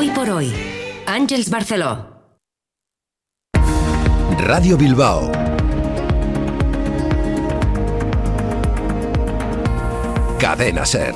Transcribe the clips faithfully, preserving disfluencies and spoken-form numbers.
Hoy por hoy, Àngels Barceló. Radio Bilbao. Cadena SER.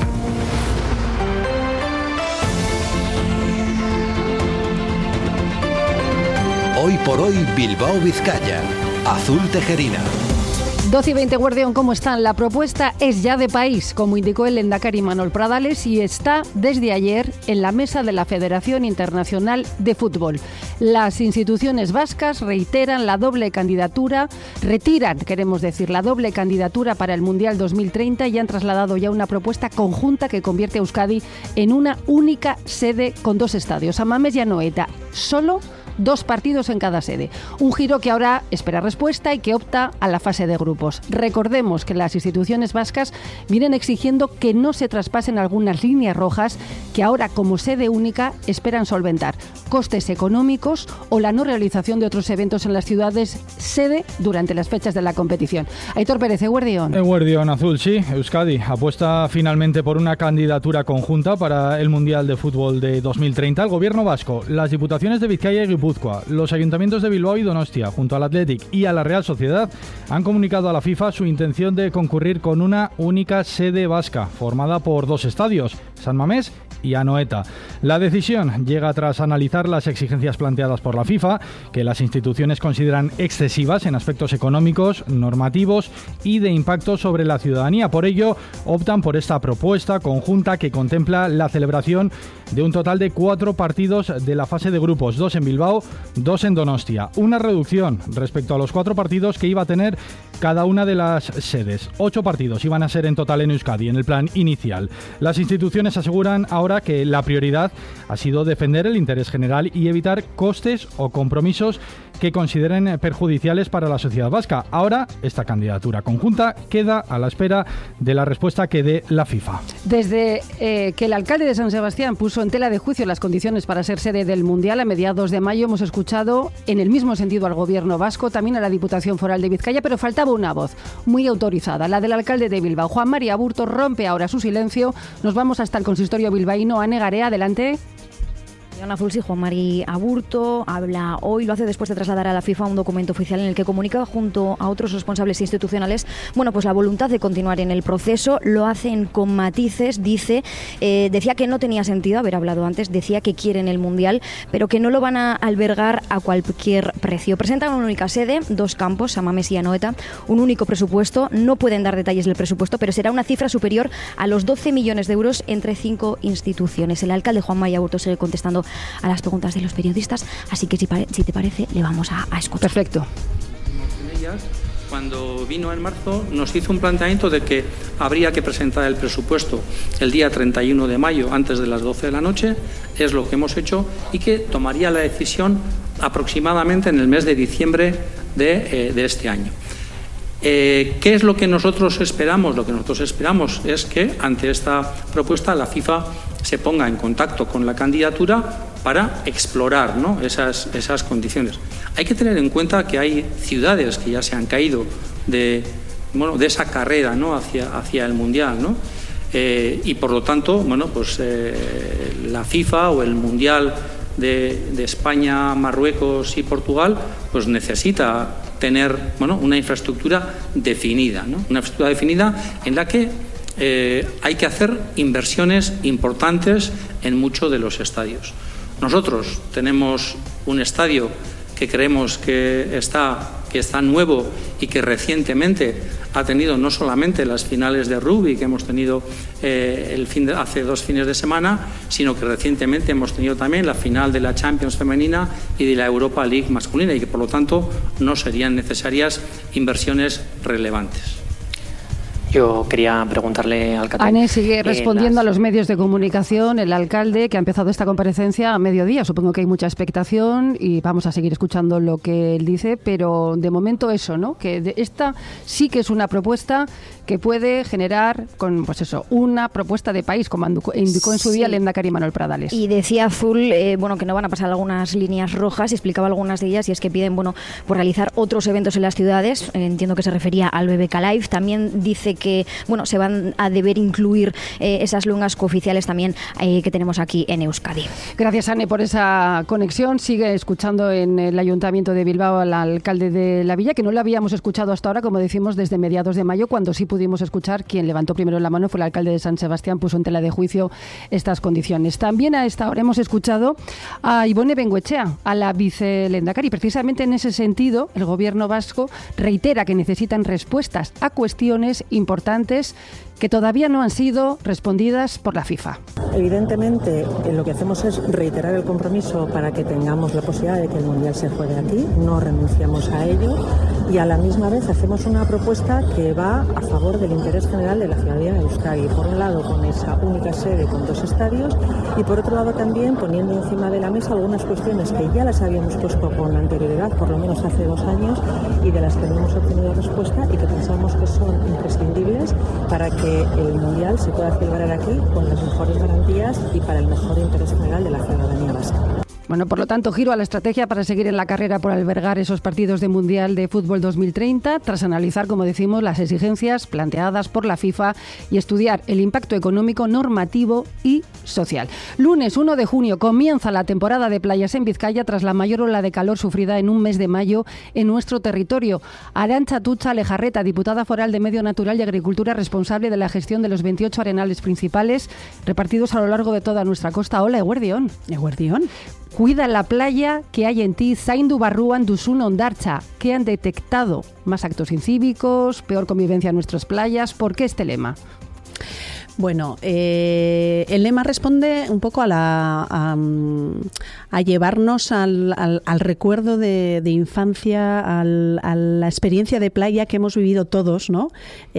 Hoy por hoy, Bilbao, Vizcaya. Azul Tejerina. doce y veinte, Guardión, ¿cómo están? La propuesta es ya de país, como indicó el lehendakari Manuel Pradales, y está desde ayer en la mesa de la Federación Internacional de Fútbol. Las instituciones vascas reiteran la doble candidatura, retiran, queremos decir, la doble candidatura para el Mundial dos mil treinta y han trasladado ya una propuesta conjunta que convierte a Euskadi en una única sede con dos estadios, San Mamés y Anoeta. Solo dos partidos en cada sede. Un giro que ahora espera respuesta y que opta a la fase de grupos. Recordemos que las instituciones vascas vienen exigiendo que no se traspasen algunas líneas rojas que ahora, como sede única, esperan solventar costes económicos o la no realización de otros eventos en las ciudades sede durante las fechas de la competición. Aitor Pérez, Eguerdión. Eguerdión, Azul, sí. Euskadi apuesta finalmente por una candidatura conjunta para el Mundial de Fútbol de dos mil treinta. El Gobierno vasco, las diputaciones de Vizcaya y Guipúzcoa, los ayuntamientos de Bilbao y Donostia, junto al Athletic y a la Real Sociedad, han comunicado a la FIFA su intención de concurrir con una única sede vasca, formada por dos estadios, San Mamés y Anoeta. La decisión llega tras analizar las exigencias planteadas por la FIFA, que las instituciones consideran excesivas en aspectos económicos, normativos y de impacto sobre la ciudadanía. Por ello, optan por esta propuesta conjunta que contempla la celebración de un total de cuatro partidos de la fase de grupos, dos en Bilbao, dos en Donostia. Una reducción respecto a los cuatro partidos que iba a tener cada una de las sedes. Ocho partidos iban a ser en total en Euskadi, en el plan inicial. Las instituciones aseguran ahora que la prioridad ha sido defender el interés general y evitar costes o compromisos que consideren perjudiciales para la sociedad vasca. Ahora, esta candidatura conjunta queda a la espera de la respuesta que dé la FIFA. Desde eh, que el alcalde de San Sebastián puso en tela de juicio las condiciones para ser sede del Mundial a mediados de mayo, hemos escuchado en el mismo sentido al Gobierno vasco, también a la Diputación Foral de Vizcaya, pero faltaba una voz muy autorizada, la del alcalde de Bilbao. Juan Mari Aburto rompe ahora su silencio. Nos vamos hasta el consistorio bilbaíno. Ane Garea, adelante. Azul, sí, Juan Mari Aburto habla hoy, lo hace después de trasladar a la FIFA un documento oficial en el que comunica junto a otros responsables institucionales, bueno, pues la voluntad de continuar en el proceso. Lo hacen con matices, dice, eh, decía que no tenía sentido haber hablado antes, decía que quieren el Mundial, pero que no lo van a albergar a cualquier precio. Presentan una única sede, dos campos, San Mamés y Anoeta, un único presupuesto, no pueden dar detalles del presupuesto, pero será una cifra superior a los doce millones de euros entre cinco instituciones. El alcalde Juan Mari Aburto sigue contestando a las preguntas de los periodistas, así que si, pare, si te parece le vamos a, a escuchar. Perfecto. Cuando vino en marzo nos hizo un planteamiento de que habría que presentar el presupuesto el día treinta y uno de mayo antes de las doce de la noche, es lo que hemos hecho, y que tomaría la decisión aproximadamente en el mes de diciembre de, eh, de este año. Eh, ¿Qué es lo que nosotros esperamos? Lo que nosotros esperamos es que ante esta propuesta la FIFA se ponga en contacto con la candidatura para explorar, ¿no?, esas, esas condiciones. Hay que tener en cuenta que hay ciudades que ya se han caído de, bueno, de esa carrera, ¿no?, hacia, hacia el Mundial, ¿no? Eh, y por lo tanto, bueno, pues eh, la FIFA o el Mundial de, de España, Marruecos y Portugal, pues necesita tener, bueno, una infraestructura definida, ¿no? Una infraestructura definida en la que eh, hay que hacer inversiones importantes en muchos de los estadios. Nosotros tenemos un estadio que creemos que está, que está nuevo y que recientemente ha tenido no solamente las finales de rugby que hemos tenido eh, el fin de, hace dos fines de semana, sino que recientemente hemos tenido también la final de la Champions femenina y de la Europa League masculina, y que por lo tanto no serían necesarias inversiones relevantes. Yo quería preguntarle al alcalde. Ane sigue respondiendo eh, las... a los medios de comunicación, el alcalde, que ha empezado esta comparecencia a mediodía. Supongo que hay mucha expectación y vamos a seguir escuchando lo que él dice, pero de momento eso, ¿no? Que de esta sí que es una propuesta que puede generar, con pues eso, una propuesta de país, como indicó en su sí. día el lehendakari Manuel Pradales. Y decía Azul, eh, bueno, que no van a pasar algunas líneas rojas, y explicaba algunas de ellas, y es que piden, bueno, por realizar otros eventos en las ciudades. Eh, entiendo que se refería al B B K Live. También dice que bueno, se van a deber incluir eh, esas lungas cooficiales también eh, que tenemos aquí en Euskadi. Gracias, Anne, por esa conexión. Sigue escuchando en el Ayuntamiento de Bilbao al alcalde de la villa, que no lo habíamos escuchado hasta ahora, como decimos, desde mediados de mayo, cuando sí pudimos escuchar. Quien levantó primero la mano fue el alcalde de San Sebastián, puso en tela de juicio estas condiciones. También a esta hora hemos escuchado a Ibone Bengoechea, a la vicelendakari. Precisamente en ese sentido, el gobierno vasco reitera que necesitan respuestas a cuestiones importantes que todavía no han sido respondidas por la FIFA. Evidentemente, eh, lo que hacemos es reiterar el compromiso para que tengamos la posibilidad de que el Mundial se juegue aquí, no renunciamos a ello y a la misma vez hacemos una propuesta que va a favor del interés general de la ciudadanía de Euskadi. Por un lado, con esa única sede con dos estadios y por otro lado también poniendo encima de la mesa algunas cuestiones que ya las habíamos puesto con anterioridad, por lo menos hace dos años, y de las que no hemos obtenido respuesta y que pensamos que son imprescindibles para que el Mundial se pueda celebrar aquí con las mejores garantías y para el mejor interés general de la ciudadanía vasca. Bueno, por lo tanto, giro a la estrategia para seguir en la carrera por albergar esos partidos de Mundial de Fútbol dos mil treinta, tras analizar, como decimos, las exigencias planteadas por la FIFA y estudiar el impacto económico, normativo y social. Lunes uno de junio comienza la temporada de playas en Vizcaya tras la mayor ola de calor sufrida en un mes de mayo en nuestro territorio. Arantxa Tutxa Lejarreta, diputada foral de Medio Natural y Agricultura, responsable de la gestión de los veintiocho arenales principales repartidos a lo largo de toda nuestra costa. Hola, eguerdión. Eguerdión. Cuida la playa que hay en ti, zaindu barruan duzun hondartza. ¿Qué han detectado? ¿Más actos incívicos? ¿Peor convivencia en nuestras playas? ¿Por qué este lema? Bueno, eh, el lema responde un poco a, la, a, a llevarnos al, al, al recuerdo de, de infancia, al, a la experiencia de playa que hemos vivido todos, ¿no?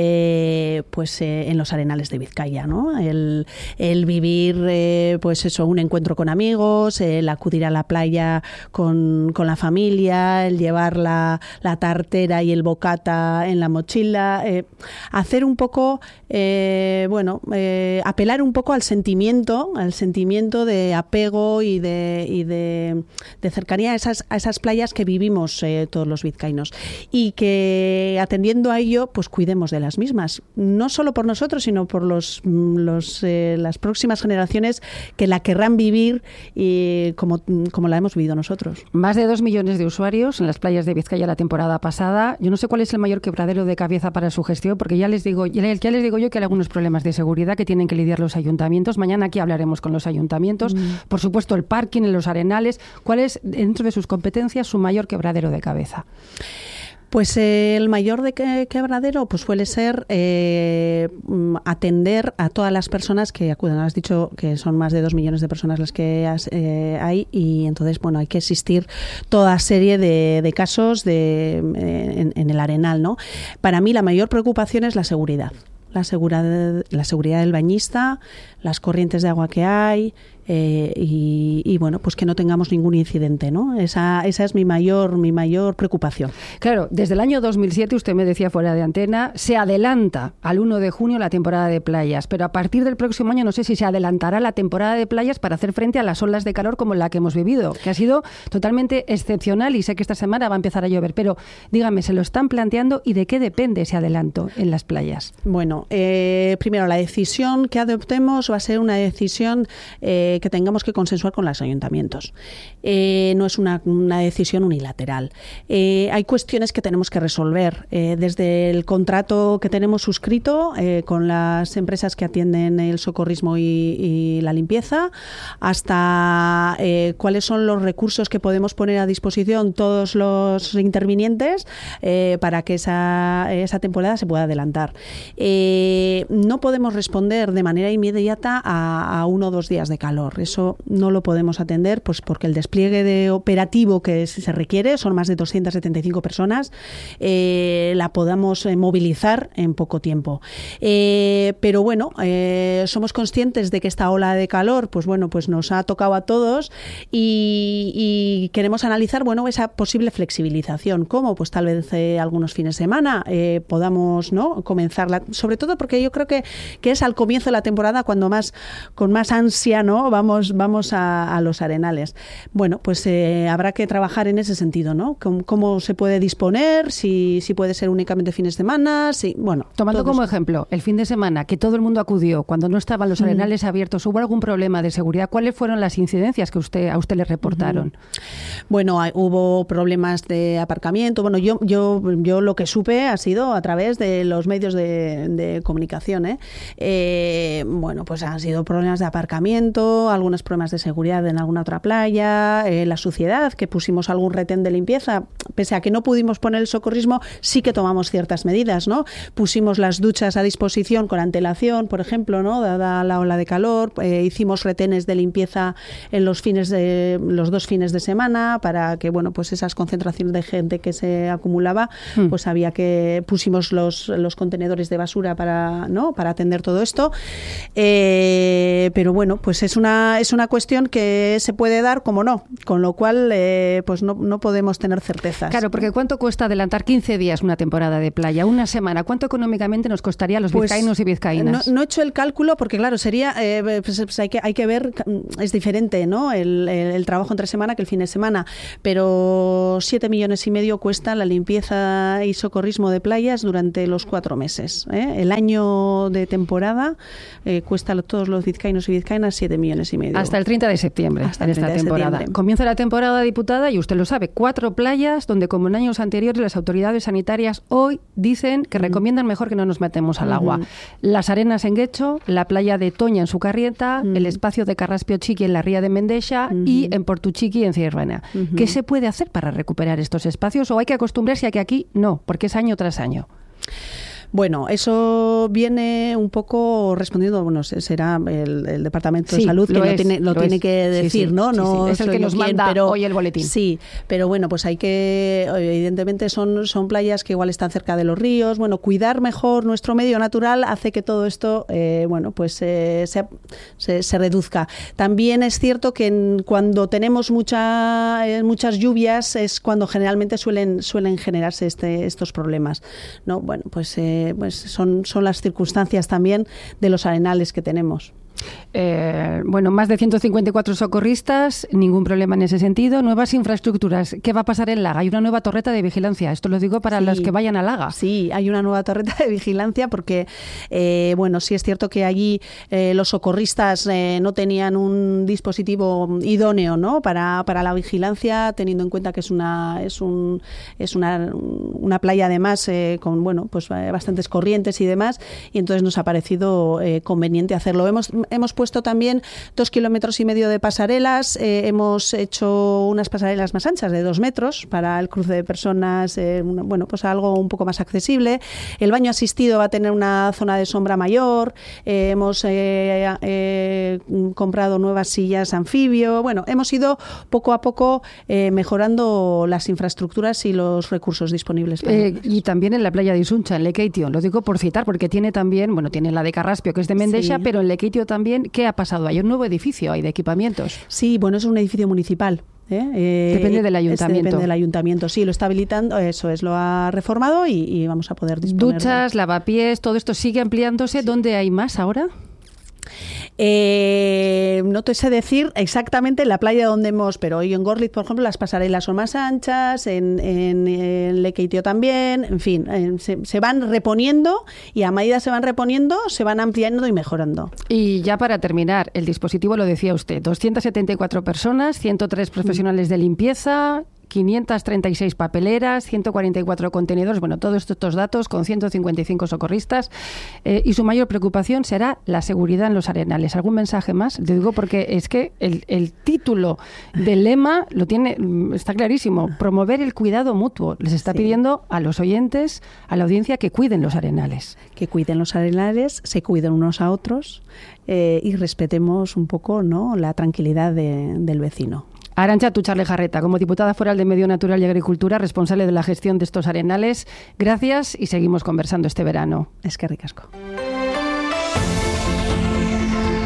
Eh, pues eh, en los arenales de Vizcaya, ¿no? El, el vivir, eh, pues eso, un encuentro con amigos, el acudir a la playa con, con la familia, el llevar la, la tartera y el bocata en la mochila, eh, hacer un poco, eh, bueno, Eh, apelar un poco al sentimiento, al sentimiento de apego y de, y de, de cercanía a esas, a esas playas que vivimos eh, todos los vizcaínos y que atendiendo a ello pues cuidemos de las mismas, no solo por nosotros sino por los, los eh, las próximas generaciones que la querrán vivir y como, como la hemos vivido nosotros. Más de dos millones de usuarios en las playas de Vizcaya la temporada pasada. Yo no sé cuál es el mayor quebradero de cabeza para su gestión, porque ya les digo, ya les digo yo que hay algunos problemas de seguridad que tienen que lidiar los ayuntamientos. Mañana aquí hablaremos con los ayuntamientos. Mm. Por supuesto, el parking en los arenales. ¿Cuál es, dentro de sus competencias, su mayor quebradero de cabeza? Pues eh, el mayor de que, quebradero pues suele ser eh, atender a todas las personas que acuden. Has dicho que son más de dos millones de personas las que has, eh, hay y entonces bueno hay que existir toda serie de, de casos de, eh, en, en el arenal, ¿no? Para mí la mayor preocupación es la seguridad. La seguridad, la seguridad del bañista, las corrientes de agua que hay eh, y, y bueno, pues que no tengamos ningún incidente, ¿no? Esa, esa es mi mayor, mi mayor preocupación. Claro, desde el año dos mil siete, usted me decía fuera de antena, se adelanta al uno de junio la temporada de playas, pero a partir del próximo año no sé si se adelantará la temporada de playas para hacer frente a las olas de calor como la que hemos vivido, que ha sido totalmente excepcional y sé que esta semana va a empezar a llover, pero dígame, ¿se lo están planteando y de qué depende ese adelanto en las playas? Bueno, eh, primero la decisión que adoptemos va a ser una decisión eh, que tengamos que consensuar con los ayuntamientos. Eh, no es una, una decisión unilateral. Eh, hay cuestiones que tenemos que resolver, eh, desde el contrato que tenemos suscrito eh, con las empresas que atienden el socorrismo y, y la limpieza, hasta eh, cuáles son los recursos que podemos poner a disposición todos los intervinientes eh, para que esa, esa temporada se pueda adelantar. Eh, no podemos responder de manera inmediata a, a uno o dos días de calor. Eso no lo podemos atender pues porque el despliegue de operativo que se requiere son más de doscientas setenta y cinco personas, eh, la podamos eh, movilizar en poco tiempo. Eh, pero bueno, eh, somos conscientes de que esta ola de calor pues bueno, pues nos ha tocado a todos y, y queremos analizar bueno, esa posible flexibilización. ¿Cómo? Pues tal vez eh, algunos fines de semana eh, podamos ¿no? comenzar, la, sobre sobre todo porque yo creo que, que es al comienzo de la temporada cuando más, con más ansia, ¿no? Vamos, vamos a, a los arenales. Bueno, pues eh, habrá que trabajar en ese sentido, ¿no? ¿Cómo, cómo se puede disponer? Si, si puede ser únicamente fines de semana, si, bueno. Tomando como eso. ejemplo, el fin de semana, que todo el mundo acudió, cuando no estaban los arenales mm. abiertos, ¿hubo algún problema de seguridad? ¿Cuáles fueron las incidencias que usted a usted le reportaron? Mm. Bueno, hay, hubo problemas de aparcamiento. Bueno, yo, yo, yo lo que supe ha sido a través de los medios de, de comunicación, ¿eh? Eh, bueno, pues han sido problemas de aparcamiento, algunos problemas de seguridad en alguna otra playa, eh, la suciedad, que pusimos algún retén de limpieza, pese a que no pudimos poner el socorrismo, sí que tomamos ciertas medidas, ¿no? Pusimos las duchas a disposición con antelación, por ejemplo, ¿no? Dada la ola de calor, eh, hicimos retenes de limpieza en los fines de los dos fines de semana para que, bueno, pues esas concentraciones de gente que se acumulaba, mm. pues había que pusimos los, los contenedores de basura para, ¿no? Para atender todo esto. Eh, pero bueno, pues es una es una cuestión que se puede dar como no, con lo cual eh, pues no, no podemos tener certezas. Claro, porque ¿cuánto cuesta adelantar quince días una temporada de playa? Una semana, ¿cuánto económicamente nos costaría a los pues, vizcaínos y vizcaínas? No, no he hecho el cálculo porque claro, sería eh, pues, pues hay que hay que ver, es diferente, ¿no? El, el, el trabajo entre semana que el fin de semana, pero siete millones y medio cuesta la limpieza y socorrismo de playas durante los cuatro meses, ¿eh? El año de temporada eh, cuesta a todos los vizcaínos y vizcaínas siete millones y medio. Hasta el treinta de septiembre, hasta en esta temporada. Comienza la temporada, diputada, y usted lo sabe, cuatro playas donde, como en años anteriores, las autoridades sanitarias hoy dicen que uh-huh. recomiendan mejor que no nos metemos al uh-huh. agua. Las Arenas en Guecho, la playa de Toña en Sucarrieta, uh-huh. el espacio de Carraspio Chiqui en la ría de Mendexa uh-huh. y en Portuchiqui en Ciervena. Uh-huh. ¿Qué se puede hacer para recuperar estos espacios o hay que acostumbrarse a que aquí no, porque es año tras año? Bueno, eso viene un poco respondiendo, bueno, será el, el Departamento sí, de Salud que lo, lo es, tiene, lo lo tiene es. que decir, sí, sí, ¿no? Sí, no sí. Es el que nos quien, manda pero, hoy el boletín. Sí, pero bueno, pues hay que, evidentemente son, son playas que igual están cerca de los ríos, bueno, cuidar mejor nuestro medio natural hace que todo esto, eh, bueno, pues eh, se, se, se reduzca. También es cierto que en, cuando tenemos mucha, eh, muchas lluvias es cuando generalmente suelen, suelen generarse este, estos problemas, ¿no? Bueno, pues, eh, pues son, son las circunstancias también de los arenales que tenemos. Eh, bueno, más de ciento cincuenta y cuatro socorristas, ningún problema en ese sentido. Nuevas infraestructuras. ¿Qué va a pasar en Laga? Hay una nueva torreta de vigilancia. Esto lo digo para sí, los que vayan a Laga. Sí, hay una nueva torreta de vigilancia porque, eh, bueno, sí es cierto que allí eh, los socorristas eh, no tenían un dispositivo idóneo, ¿no? Para, para la vigilancia, teniendo en cuenta que es una es un es una, una playa además eh, con, bueno, pues eh, bastantes corrientes y demás, y entonces nos ha parecido eh, conveniente hacerlo. Hemos Hemos puesto también dos kilómetros y medio de pasarelas, eh, hemos hecho unas pasarelas más anchas de dos metros para el cruce de personas, eh, una, bueno, pues algo un poco más accesible. El baño asistido va a tener una zona de sombra mayor, eh, hemos eh, eh, comprado nuevas sillas anfibio. Bueno, hemos ido poco a poco eh, mejorando las infraestructuras y los recursos disponibles. Para eh, y también en la playa de Isuncha, en Lekeitio, lo digo por citar, porque tiene también, bueno, tiene la de Carraspio, que es de Mendexa, sí. pero en Lekeitio también, ¿qué ha pasado? Hay un nuevo edificio, hay de equipamientos. Sí, bueno, es un edificio municipal. ¿Eh? Eh, depende del ayuntamiento. Depende del ayuntamiento, sí, lo está habilitando, eso es, lo ha reformado y, y vamos a poder disponer. Duchas, de... lavapiés, todo esto sigue ampliándose. Sí. ¿Dónde hay más ahora? Eh, no te sé decir exactamente la playa donde hemos, pero hoy en Gorliz, por ejemplo, las pasarelas son más anchas, en, en, en Lekeitio también, en fin, en, se, se van reponiendo y a medida se van reponiendo, se van ampliando y mejorando. Y ya para terminar, el dispositivo lo decía usted, doscientas setenta y cuatro personas, ciento tres profesionales de limpieza, quinientas treinta y seis papeleras, ciento cuarenta y cuatro contenedores, bueno, todos estos datos con ciento cincuenta y cinco socorristas, eh, y su mayor preocupación será la seguridad en los arenales. ¿Algún mensaje más? Te digo porque es que el, el título del lema lo tiene, está clarísimo, promover el cuidado mutuo. Les está sí. pidiendo a los oyentes, a la audiencia, que cuiden los arenales. Que cuiden los arenales, se cuiden unos a otros eh, y respetemos un poco, ¿no?, la tranquilidad de, del vecino. Arantxa Tuchar-Lejarreta, como diputada foral de Medio Natural y Agricultura, responsable de la gestión de estos arenales, gracias y seguimos conversando este verano. Es que ricasco.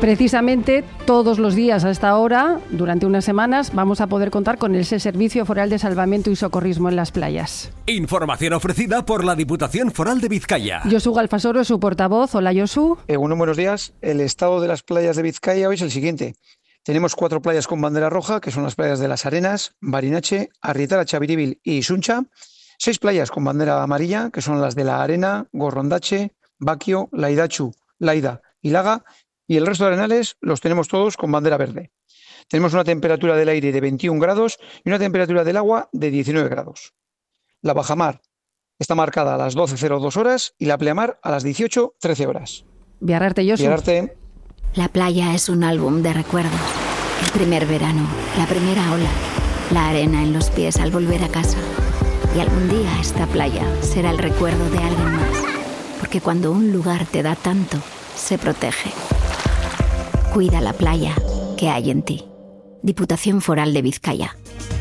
Precisamente todos los días a esta hora, durante unas semanas, vamos a poder contar con ese Servicio Foral de Salvamento y Socorrismo en las playas. Información ofrecida por la Diputación Foral de Vizcaya. Josu Galfasoro, su portavoz. Hola, Josu. Eh, bueno, buenos días. El estado de las playas de Vizcaya hoy es el siguiente. Tenemos cuatro playas con bandera roja, que son las playas de Las Arenas, Barinache, Arrietara, Chaviribil y Isuncha. Seis playas con bandera amarilla, que son las de La Arena, Gorrondache, Baquio, Laidachu, Laida y Laga. Y el resto de arenales los tenemos todos con bandera verde. Tenemos una temperatura del aire de veintiún grados y una temperatura del agua de diecinueve grados. La bajamar está marcada a las doce cero dos horas y la pleamar a las dieciocho trece horas. Biarrarte, Josu. Biarrarte. La playa es un álbum de recuerdos. El primer verano, la primera ola, la arena en los pies al volver a casa. Y algún día esta playa será el recuerdo de alguien más. Porque cuando un lugar te da tanto, se protege. Cuida la playa que hay en ti. Diputación Foral de Vizcaya.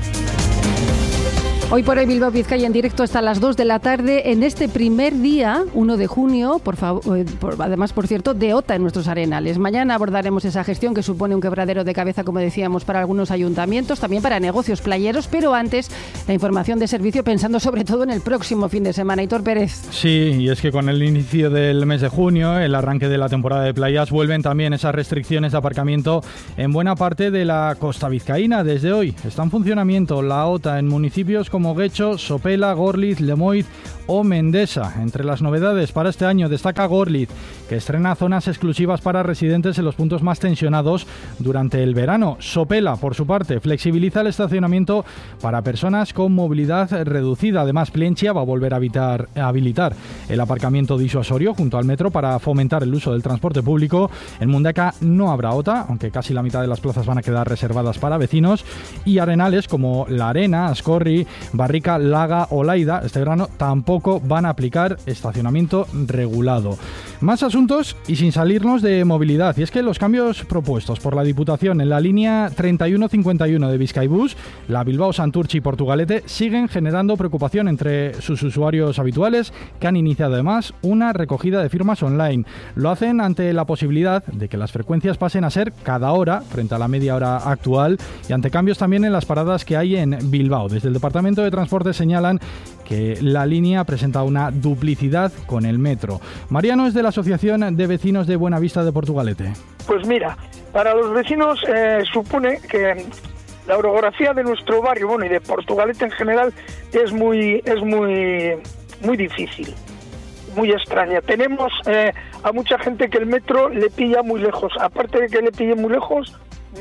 Hoy por hoy Bilbao Vizcaya en directo hasta las dos de la tarde en este primer día, uno de junio, por favor, por, además, por cierto, de OTA en nuestros arenales. Mañana abordaremos esa gestión que supone un quebradero de cabeza, como decíamos, para algunos ayuntamientos, también para negocios playeros, pero antes la información de servicio pensando sobre todo en el próximo fin de semana. Aitor Pérez. Sí, y es que con el inicio del mes de junio, el arranque de la temporada de playas, vuelven también esas restricciones de aparcamiento en buena parte de la costa vizcaína. Desde hoy está en funcionamiento la OTA en municipios como como Guecho, Sopela, Gorliz, Lemoiz o Mendesa. Entre las novedades para este año destaca Gorliz, que estrena zonas exclusivas para residentes en los puntos más tensionados durante el verano. Sopela, por su parte, flexibiliza el estacionamiento para personas con movilidad reducida. Además, Plentzia va a volver a, habitar, a habilitar el aparcamiento disuasorio junto al metro para fomentar el uso del transporte público. En Mundaka no habrá OTA, aunque casi la mitad de las plazas van a quedar reservadas para vecinos. Y arenales como La Arena, Ascorri, Barrica, Laga o Laida este verano tampoco van a aplicar estacionamiento regulado. Más asuntos y sin salirnos de movilidad, y es que los cambios propuestos por la Diputación en la línea treinta y uno cincuenta y uno de Bizkaibus, la Bilbao, Santurtzi y Portugalete, siguen generando preocupación entre sus usuarios habituales, que han iniciado además una recogida de firmas online. Lo hacen ante la posibilidad de que las frecuencias pasen a ser cada hora frente a la media hora actual y ante cambios también en las paradas que hay en Bilbao. Desde el Departamento de Transporte señalan que la línea presenta una duplicidad con el metro. Mariano es de la Asociación de Vecinos de Buenavista de Portugalete. Pues mira, para los vecinos eh, supone que la orografía de nuestro barrio, bueno, y de Portugalete en general, es muy, es muy, muy difícil, muy extraña. Tenemos eh, a mucha gente que el metro le pilla muy lejos. Aparte de que le pille muy lejos,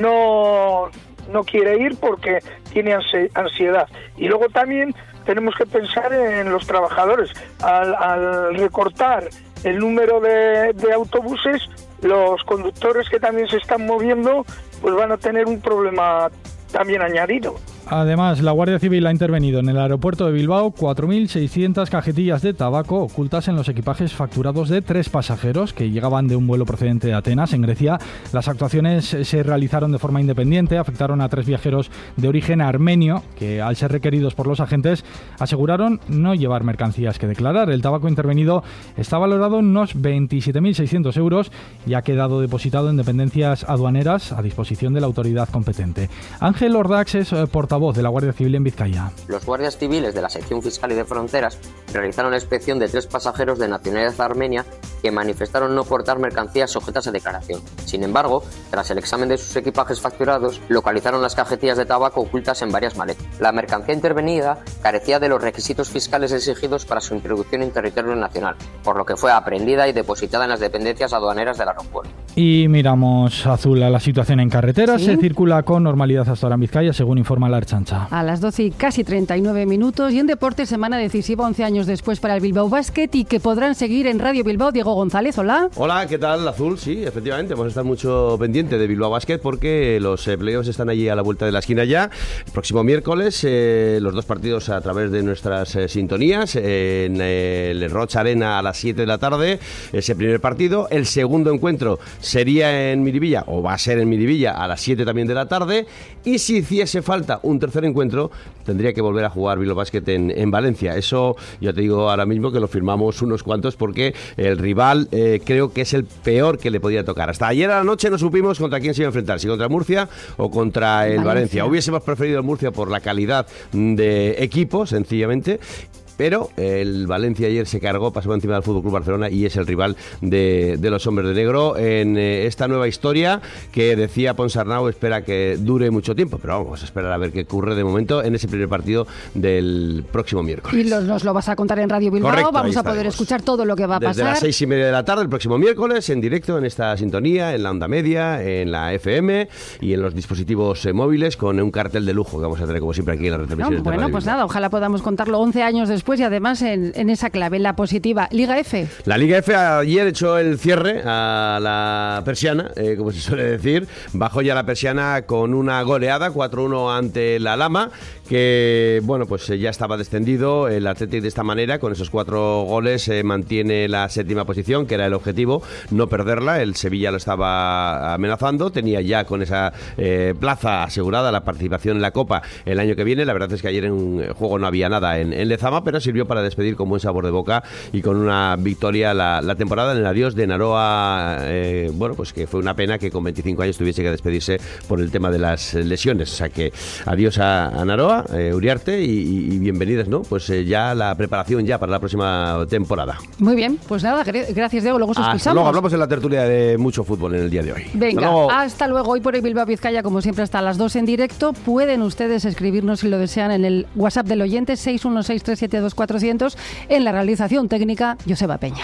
no, no quiere ir porque tiene ansiedad. Y luego también tenemos que pensar en los trabajadores. Al, al recortar el número de, de autobuses, los conductores que también se están moviendo pues van a tener un problema también añadido. Además, la Guardia Civil ha intervenido en el aeropuerto de Bilbao cuatro mil seiscientas cajetillas de tabaco ocultas en los equipajes facturados de tres pasajeros que llegaban de un vuelo procedente de Atenas, en Grecia. Las actuaciones se realizaron de forma independiente, afectaron a tres viajeros de origen armenio que, al ser requeridos por los agentes, aseguraron no llevar mercancías que declarar. El tabaco intervenido está valorado en unos veintisiete mil seiscientos euros y ha quedado depositado en dependencias aduaneras a disposición de la autoridad competente. Ángel Ordax es portavoz voz de la Guardia Civil en Vizcaya. Los guardias civiles de la sección fiscal y de fronteras realizaron la inspección de tres pasajeros de nacionalidad armenia que manifestaron no portar mercancías sujetas a declaración. Sin embargo, tras el examen de sus equipajes facturados, localizaron las cajetillas de tabaco ocultas en varias maletas. La mercancía intervenida carecía de los requisitos fiscales exigidos para su introducción en territorio nacional, por lo que fue aprehendida y depositada en las dependencias aduaneras del aeropuerto. Y miramos azul a la situación en carreteras. ¿Sí? Se circula con normalidad hasta ahora en Vizcaya, según informa la Ertzaintza. A las doce y casi treinta y nueve minutos. Y en deporte, semana decisiva, once años después para el Bilbao Basket, y que podrán seguir en Radio Bilbao. Diego González, hola. Hola, ¿qué tal, Azul? Sí, efectivamente, vamos a estar mucho pendiente de Bilbao Basket porque los eh, playoffs están allí a la vuelta de la esquina ya. El próximo miércoles, eh, los dos partidos a través de nuestras eh, sintonías. Eh, en eh, el Rocha Arena a las siete de la tarde, ese primer partido. El segundo encuentro sería en Miribilla, o va a ser en Miribilla, a las siete también de la tarde. Y si hiciese falta un tercer encuentro, tendría que volver a jugar Bilbao Basket en, en Valencia. Eso, yo te digo ahora mismo que lo firmamos unos cuantos porque el rival rival eh, creo que es el peor que le podía tocar. Hasta ayer a la noche no supimos contra quién se iba a enfrentar, si contra Murcia o contra el Valencia. Valencia. Hubiésemos preferido el Murcia por la calidad de equipo, sencillamente. Pero el Valencia ayer se cargó, pasó encima del F C Barcelona y es el rival de, de los hombres de negro en eh, esta nueva historia que decía Ponsarnau espera que dure mucho tiempo. Pero vamos a esperar a ver qué ocurre de momento en ese primer partido del próximo miércoles. Y los, nos lo vas a contar en Radio Bilbao. Correcto, vamos a poder escuchar todo lo que va a Desde pasar. Desde las seis y media de la tarde el próximo miércoles en directo en esta sintonía, en la onda media, en la F M y en los dispositivos eh, móviles con un cartel de lujo que vamos a tener como siempre aquí en la retransmisión. No, bueno, pues nada, ojalá podamos contarlo once años después y además en, en esa clave, la positiva. Liga F. La Liga F ayer echó el cierre a la persiana, eh, como se suele decir. Bajó ya la persiana con una goleada, cuatro uno ante la Lama, que bueno, pues ya estaba descendido. El Athletic de esta manera, con esos cuatro goles, eh, mantiene la séptima posición, que era el objetivo, no perderla. El Sevilla lo estaba amenazando, tenía ya con esa eh, plaza asegurada la participación en la Copa el año que viene. La verdad es que ayer en un juego no había nada en, en Lezama, pero sirvió para despedir con buen sabor de boca y con una victoria la, la temporada en el adiós de Naroa, eh, bueno, pues que fue una pena que con veinticinco años tuviese que despedirse por el tema de las lesiones. O sea que adiós a, a Naroa, eh, Uriarte y, y bienvenidas, ¿no? Pues eh, ya la preparación ya para la próxima temporada. Muy bien, pues nada, gracias Diego, luego os Hasta escuchamos. luego, hablamos en la tertulia de mucho fútbol en el día de hoy. Venga, hasta luego. Hasta luego. Hoy por el Bilbao Vizcaya, como siempre, hasta las dos en directo. Pueden ustedes escribirnos si lo desean en el WhatsApp del oyente seis uno seis tres siete dos cuatro cero cero. En la realización técnica, Joseba Peña.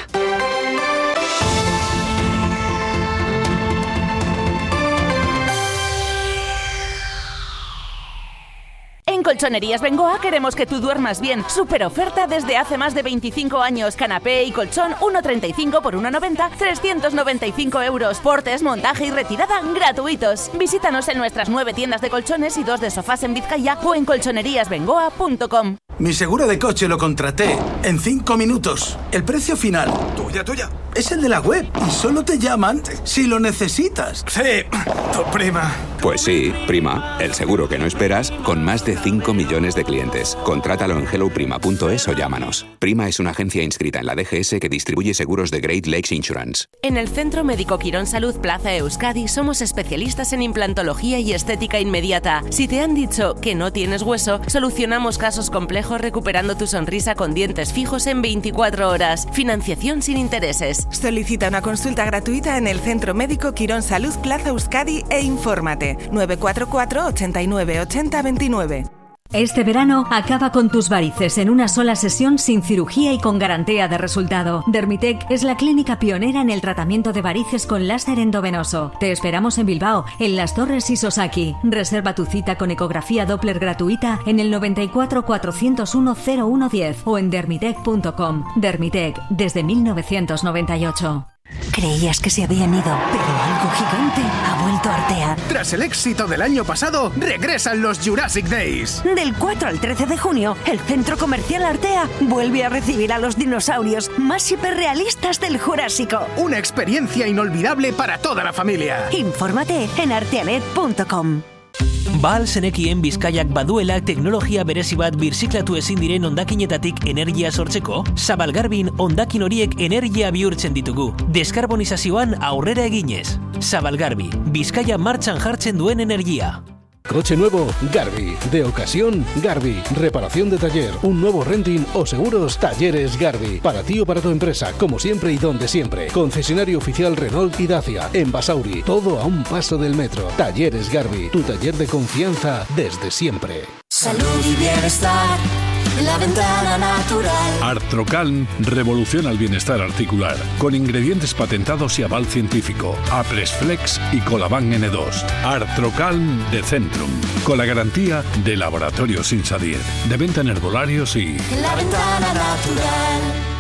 En Colchonerías Bengoa queremos que tú duermas bien. Super oferta desde hace más de veinticinco años. Canapé y colchón uno treinta y cinco por uno noventa, trescientos noventa y cinco euros. Portes, montaje y retirada gratuitos. Visítanos en nuestras nueve tiendas de colchones y dos de sofás en Vizcaya o en colchonerías bengoa punto com. Mi seguro de coche lo contraté en cinco minutos. El precio final, tuya, tuya, es el de la web y solo te llaman si lo necesitas. Sí, tu prima. Pues sí, prima, el seguro que no esperas con más de cinco millones de clientes. Contrátalo en hello prima punto es o llámanos. Prima es una agencia inscrita en la D G S que distribuye seguros de Great Lakes Insurance. En el Centro Médico Quirón Salud Plaza Euskadi somos especialistas en implantología y estética inmediata. Si te han dicho que no tienes hueso, solucionamos casos complejos recuperando tu sonrisa con dientes fijos en veinticuatro horas. Financiación sin intereses. Solicita una consulta gratuita en el Centro Médico Quirón Salud Plaza Euskadi e infórmate nueve cuatro cuatro, ochenta y nueve, ochenta, veintinueve. Este verano acaba con tus varices en una sola sesión sin cirugía y con garantía de resultado. Dermitec es la clínica pionera en el tratamiento de varices con láser endovenoso. Te esperamos en Bilbao, en Las Torres y Sosaki. Reserva tu cita con ecografía Doppler gratuita en el noventa y cuatro, cuatrocientos uno, cero uno diez o en dermitec punto com. Dermitec, desde mil novecientos noventa y ocho. Creías que se habían ido, pero algo gigante ha vuelto a Artea. Tras el éxito del año pasado, regresan los Jurassic Days. Del cuatro al trece de junio, el Centro Comercial Artea vuelve a recibir a los dinosaurios más hiperrealistas del Jurásico. Una experiencia inolvidable para toda la familia. Infórmate en arteanet punto com. Bahal zenekien Bizkaiak baduela teknologia berezi bat birziklatu ezin diren hondakinetatik energia sortzeko? Zabalgarbin hondakin horiek energia bihurtzen ditugu. Deskarbonizazioan aurrera eginez. Zabalgarbi, Bizkaia martxan jartzen duen energia. Coche nuevo, Garbi. De ocasión, Garbi. Reparación de taller, un nuevo renting o seguros, Talleres Garbi. Para ti o para tu empresa, como siempre y donde siempre. Concesionario oficial Renault y Dacia. En Basauri, todo a un paso del metro. Talleres Garbi, tu taller de confianza desde siempre. Salud y bienestar. La ventana natural. Artrocalm revoluciona el bienestar articular con ingredientes patentados y aval científico. Apresflex y Colaban N dos. Artrocalm de Centrum, con la garantía de Laboratorios Insadir, de venta en herbolarios y... La ventana natural.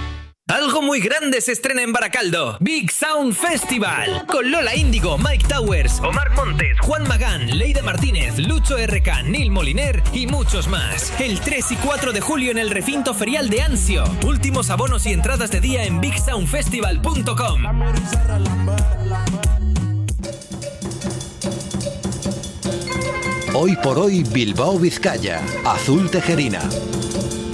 Algo muy grande se estrena en Baracaldo. Big Sound Festival. Con Lola Índigo, Mike Towers, Omar Montes, Juan Magán, Leida Martínez, Lucho R K, Neil Moliner y muchos más. El tres y cuatro de julio en el recinto ferial de Anzio. Últimos abonos y entradas de día en big sound festival punto com. Hoy por hoy Bilbao Vizcaya. Azul Tejerina.